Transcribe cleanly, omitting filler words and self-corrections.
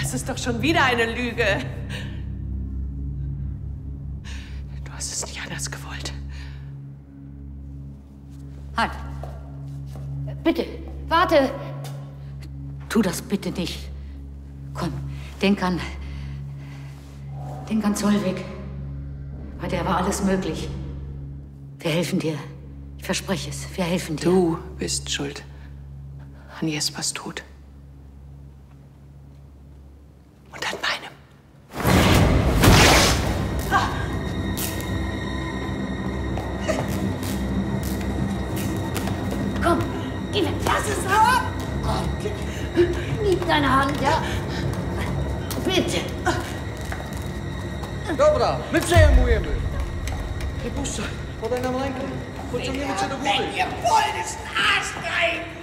Das ist doch schon wieder eine Lüge. Du hast es nicht anders gewollt. Halt. Bitte, warte. Tu das bitte nicht. Komm, denk an Zollweg. Bei der war alles möglich. Wir helfen dir. Ich verspreche es, wir helfen dir. Du bist schuld an Jespers Tod. Und an meinem. Komm, geh weg. Lass es ab. Komm, gib deine Hand, ja? Bitte. Dobra, my przejmujemy. Nie puszczaj, podaj nam rękę. Pociągniemy cię do góry. Wenn ihr wollt, ist ein Arschgeil!